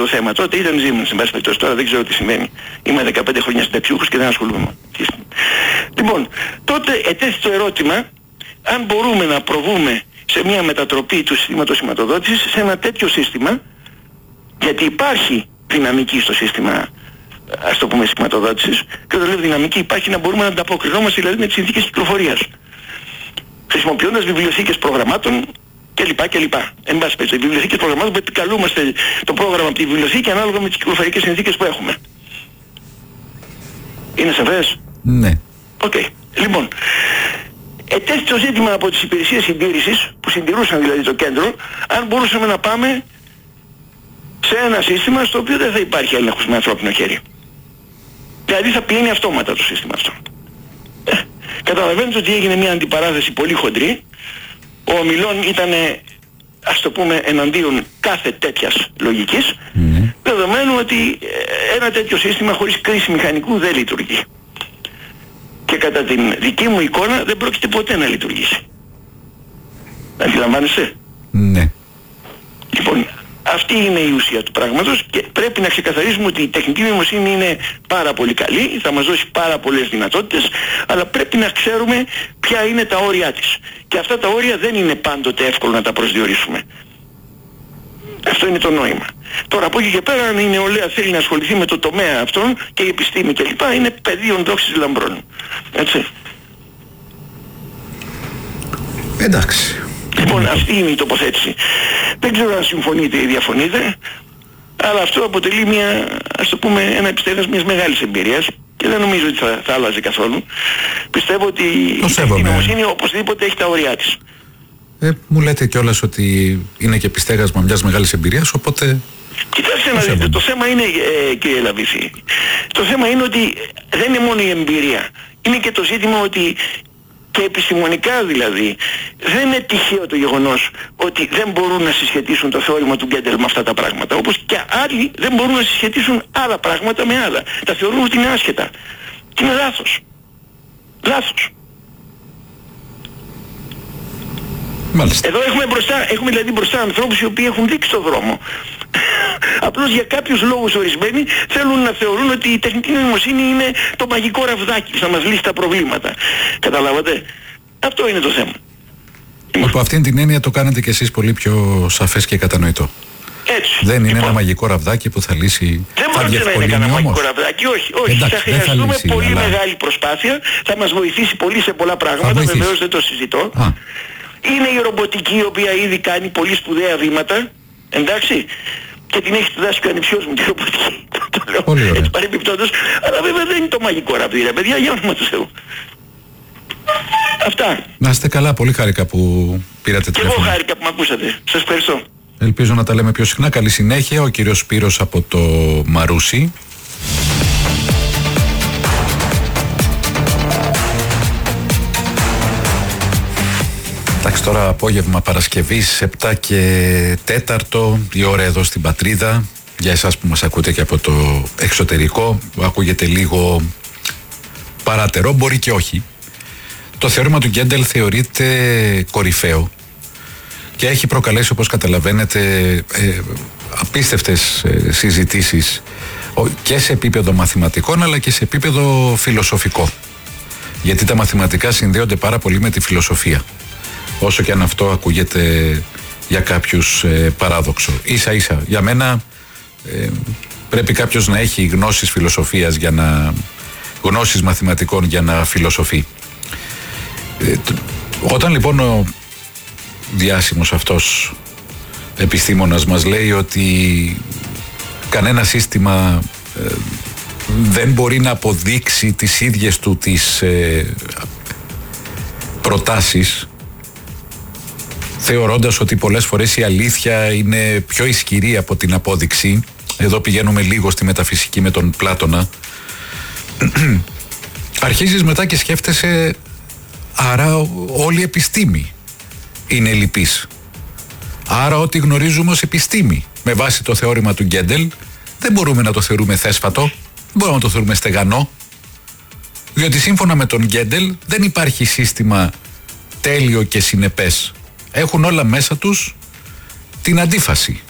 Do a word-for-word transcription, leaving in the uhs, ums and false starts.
το θέμα. Τότε ήταν Siemens, εν πάση περιπτώσει. Τώρα δεν ξέρω τι σημαίνει. Είμαι δεκαπέντε χρόνια συνταξιούχος και δεν ασχολούμαι με. Λοιπόν, τότε ετέθη το ερώτημα αν μπορούμε να προβούμε σε μια μετατροπή του συστήματος σηματοδότησης σε ένα τέτοιο σύστημα, γιατί υπάρχει δυναμική στο σύστημα, ας το πούμε, σηματοδότησης, και όταν λέω δυναμική υπάρχει να μπορούμε να ανταποκρινόμαστε δηλαδή με τις συνθήκες κυκλοφορίας, χρησιμοποιώντας βιβλιοθήκες προγραμμάτων κλπ. κλπ. Εν πάση περιπτώσει, βιβλιοθήκες προγραμμάτων που επικαλούμαστε το πρόγραμμα από τη βιβλιοθήκη ανάλογα με τις κυκλοφορικές συνθήκες που έχουμε. Είναι σαφές? Ναι. Οκ. Okay. Λοιπόν, ετέθη το ζήτημα από τις υπηρεσίες συντήρησης, που συντηρούσαν δηλαδή το κέντρο, αν μπορούσαμε να πάμε σε ένα σύστημα στο οποίο δεν θα υπάρχει έλεγχος με ανθρώπινο χέρι. Δηλαδή θα πηγαίνει αυτόματα το σύστημα αυτό. Ε, καταλαβαίνετε ότι έγινε μια αντιπαράθεση πολύ χοντρή. Ο Ομιλών ήταν, ας το πούμε, εναντίον κάθε τέτοιας λογικής, mm. δεδομένου ότι ένα τέτοιο σύστημα χωρίς κρίση μηχανικού δεν λειτουργεί. Και κατά την δική μου εικόνα δεν πρόκειται ποτέ να λειτουργήσει. Αντιλαμβάνεσαι? Ναι. Λοιπόν, αυτή είναι η ουσία του πράγματος και πρέπει να ξεκαθαρίσουμε ότι η τεχνητή νοημοσύνη είναι πάρα πολύ καλή, θα μας δώσει πάρα πολλές δυνατότητες, αλλά πρέπει να ξέρουμε ποια είναι τα όρια της. Και αυτά τα όρια δεν είναι πάντοτε εύκολο να τα προσδιορίσουμε. Αυτό είναι το νόημα. Τώρα από εκεί και πέρα, αν η νεολαία θέλει να ασχοληθεί με το τομέα αυτόν και η επιστήμη κλπ, είναι πεδίων δόξης λαμπρών. Έτσι. Εντάξει. Λοιπόν, αυτή είναι η τοποθέτηση. Δεν ξέρω αν συμφωνείτε ή διαφωνείτε, αλλά αυτό αποτελεί μια, ας το πούμε, ένα επιστέγασμα μιας μεγάλης εμπειρίας και δεν νομίζω ότι θα, θα άλλαζε καθόλου. Πιστεύω ότι η νοημοσύνη οπωσδήποτε έχει τα όρια της. Ε, μου λέτε κιόλας ότι είναι και επιστέγασμα μιας μεγάλης εμπειρίας, οπότε... Κοιτάξτε να δείτε, το θέμα είναι, ε, κύριε Λαβίθη, το θέμα είναι ότι δεν είναι μόνο η εμπειρία. Είναι και το ζήτημα ότι, και επιστημονικά δηλαδή, δεν είναι τυχαίο το γεγονός ότι δεν μπορούν να συσχετίσουν το θεώρημα του Γκέντελ με αυτά τα πράγματα. Όπως και άλλοι δεν μπορούν να συσχετίσουν άλλα πράγματα με άλλα. Τα θεωρούν ότι είναι άσχετα. Και είναι λάθος. Λάθος. Μάλιστα. Εδώ έχουμε μπροστά, έχουμε δηλαδή μπροστά ανθρώπους οι οποίοι έχουν δείξει το δρόμο. Απλώς για κάποιους λόγους ορισμένοι θέλουν να θεωρούν ότι η τεχνητή νοημοσύνη είναι το μαγικό ραβδάκι που θα μας λύσει τα προβλήματα. Καταλάβατε? Αυτό είναι το θέμα. Από αυτήν την έννοια το κάνετε κι εσείς πολύ πιο σαφές και κατανοητό. Έτσι. Δεν είναι λοιπόν, ένα μαγικό ραβδάκι που θα λύσει. Δεν μπορεί να είναι κανένα μαγικό ραβδάκι, όχι. όχι. Εντάξει, θα χρειαστούμε θα λύσει, πολύ αλλά... μεγάλη προσπάθεια, θα μας βοηθήσει πολύ σε πολλά πράγματα, βεβαίως δεν το συζητώ. Α. Είναι η ρομποτική η οποία ήδη κάνει πολύ σπουδαία βήματα, εντάξει, και την έχει διδάσει ο ανιψιός μου τη ρομποτική. Το λέω έτσι παρεμπιπτόντως, αλλά βέβαια δεν είναι το μαγικό ραβδί, ρε παιδιά, για όνομα του Θεού. Αυτά. Να είστε καλά, πολύ χάρηκα που πήρατε τηλέφωνο. Και εγώ χάρηκα που με ακούσατε. Σας ευχαριστώ. Ελπίζω να τα λέμε πιο συχνά. Καλή συνέχεια. Ο κύριος Σπύρος από το Μαρούσι. Εντάξει, τώρα απόγευμα Παρασκευής, επτά και τέταρτο η ώρα εδώ στην πατρίδα. Για εσάς που μας ακούτε και από το εξωτερικό, ακούγεται λίγο παράτερο, μπορεί και όχι. Το θεώρημα του Γκέντελ θεωρείται κορυφαίο και έχει προκαλέσει, όπως καταλαβαίνετε, ε, απίστευτες ε, συζητήσεις και σε επίπεδο μαθηματικών αλλά και σε επίπεδο φιλοσοφικό. Γιατί τα μαθηματικά συνδέονται πάρα πολύ με τη φιλοσοφία. Όσο και αν αυτό ακούγεται για κάποιους ε, παράδοξο. Ίσα ίσα, για μένα ε, πρέπει κάποιος να έχει γνώσεις φιλοσοφίας για να... γνώσεις μαθηματικών για να φιλοσοφεί. Ε, όταν λοιπόν ο διάσημος αυτός επιστήμονας μας λέει ότι κανένα σύστημα ε, δεν μπορεί να αποδείξει τις ίδιες του τις ε, προτάσεις, θεωρώντας ότι πολλές φορές η αλήθεια είναι πιο ισχυρή από την απόδειξη, εδώ πηγαίνουμε λίγο στη μεταφυσική με τον Πλάτωνα, αρχίζεις μετά και σκέφτεσαι, άρα όλη η επιστήμη είναι λυπής. Άρα ό,τι γνωρίζουμε ως επιστήμη με βάση το θεώρημα του Γκέντελ δεν μπορούμε να το θεωρούμε θέσφατο, δεν μπορούμε να το θεωρούμε στεγανό, διότι σύμφωνα με τον Γκέντελ δεν υπάρχει σύστημα τέλειο και συνεπές. Έχουν όλα μέσα τους την αντίφαση.